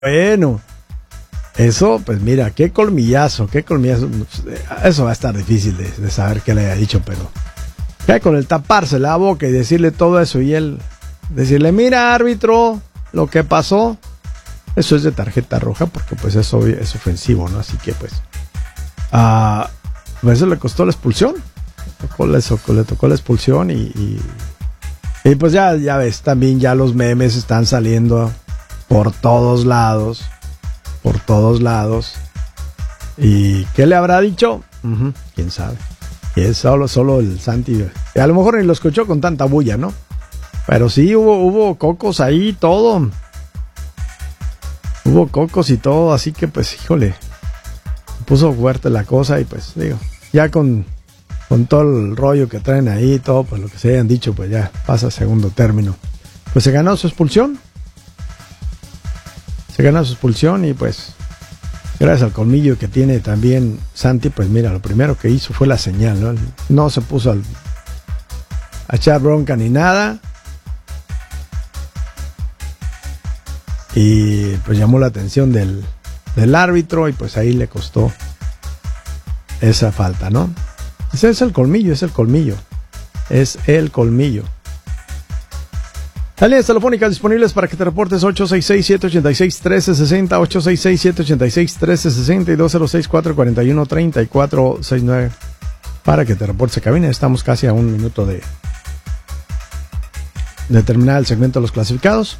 Bueno, eso, pues mira, qué colmillazo. Eso va a estar difícil de saber qué le haya dicho, pero ya con el taparse la boca y decirle todo eso y él decirle, mira, árbitro, lo que pasó, eso es de tarjeta roja porque pues es obvio, es ofensivo, ¿no? Así que pues, eso le costó la expulsión. Le tocó la expulsión y pues ya ves, también ya los memes están saliendo por todos lados. ¿Y qué le habrá dicho? ¿Quién sabe? Y es solo el Santi. A lo mejor ni lo escuchó con tanta bulla, ¿no? Pero sí hubo cocos ahí, todo. Hubo cocos y todo, así que pues, híjole, puso fuerte la cosa y pues, digo, ya con todo el rollo que traen ahí, todo, pues lo que se hayan dicho, pues ya pasa a segundo término. Pues se ganó su expulsión. Y pues, gracias al colmillo que tiene también Santi, pues mira, lo primero que hizo fue la señal, ¿no? No se puso a echar bronca ni nada. Y pues llamó la atención del árbitro y pues ahí le costó esa falta, ¿no? Ese es el colmillo. Las líneas telefónicas disponibles para que te reportes 866-786-1360, 866-786-1360 y 206-441-3469 para que te reportes a cabina. Estamos casi a un minuto de terminar el segmento de los clasificados.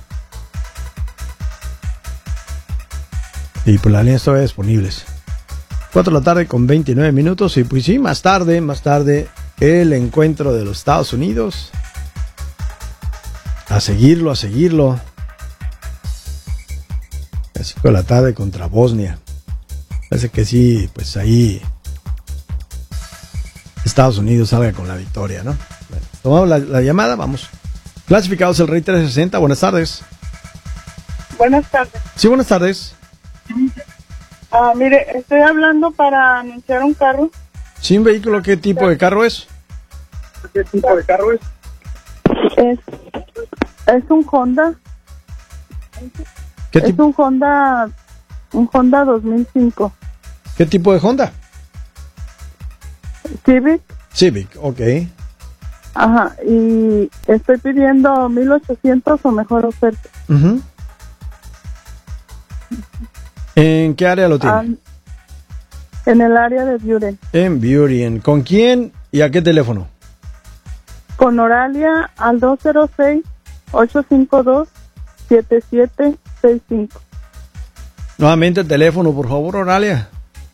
Y pues las líneas todavía disponibles. 4 de la tarde con 29 minutos. Y pues sí, más tarde, el encuentro de los Estados Unidos. A seguirlo. A 5 de la tarde contra Bosnia. Parece que sí, pues ahí Estados Unidos salga con la victoria, ¿no? Bueno, tomamos la llamada, vamos. Clasificados el Rey 360, buenas tardes. Buenas tardes. Sí, buenas tardes. Mire, estoy hablando para anunciar un carro. ¿Sí, un vehículo? ¿Qué tipo de carro es? Es un Honda. ¿Qué tipo? Es un Honda 2005. ¿Qué tipo de Honda? Civic, ok. Ajá, y estoy pidiendo 1,800 o mejor oferta. Uh-huh. ¿En qué área lo tiene? En el área de Buren. En Buren. ¿Con quién y a qué teléfono? Con Oralia al 206-852-7765. Nuevamente el teléfono, por favor, Oralia.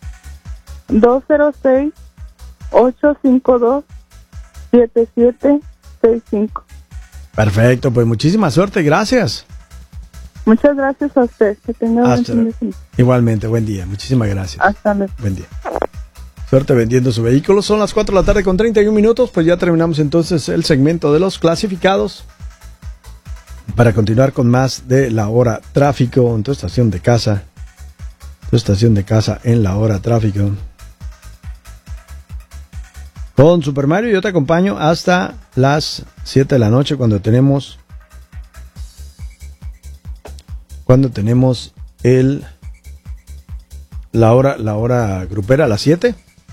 206-852-7765. Perfecto, pues muchísima suerte, gracias. Muchas gracias a usted. Que tenga buen fin de semana. Igualmente, buen día. Muchísimas gracias. Hasta luego. Buen día. Suerte vendiendo su vehículo. Son las 4 de la tarde con 31 minutos. Pues ya terminamos entonces el segmento de los clasificados. Para continuar con más de la hora tráfico en tu estación de casa. En la hora tráfico. Con Super Mario yo te acompaño hasta las 7 de la noche cuando tenemos la hora grupera a las 7.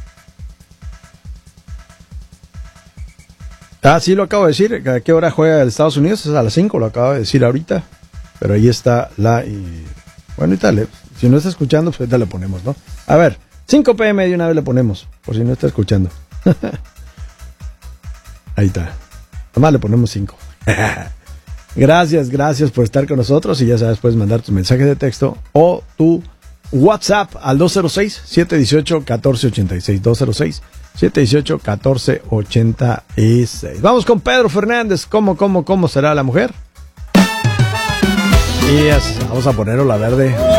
Sí, lo acabo de decir. ¿A qué hora juega el Estados Unidos? Es a las 5, lo acabo de decir ahorita. Pero ahí está bueno, ahorita si no está escuchando, pues ahorita le ponemos, ¿no? A ver, 5 p.m. de una vez le ponemos, por si no está escuchando. Ahí está. Nomás le ponemos 5. Gracias por estar con nosotros. Y ya sabes, puedes mandar tu mensaje de texto o tu WhatsApp al 206-718-1486. 718-1486. Vamos con Pedro Fernández. ¿Cómo será la mujer? Y vamos a ponerlo la verde.